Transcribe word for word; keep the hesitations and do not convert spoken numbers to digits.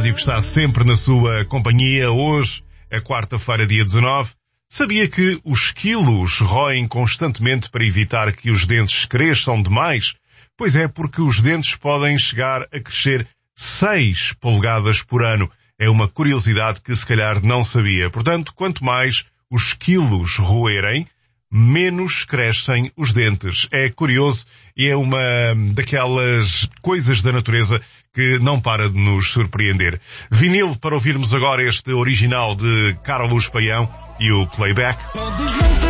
rádio que está sempre na sua companhia. Hoje é quarta-feira, dia dezanove. Sabia que os quilos roem constantemente para evitar que os dentes cresçam demais? Pois é, porque os dentes podem chegar a crescer seis polegadas por ano. É uma curiosidade que se calhar não sabia. Portanto, quanto mais os quilos roerem, menos crescem os dentes. É curioso e é uma daquelas coisas da natureza que não para de nos surpreender. Vinil para ouvirmos agora este original de Carlos Paião e o Playback.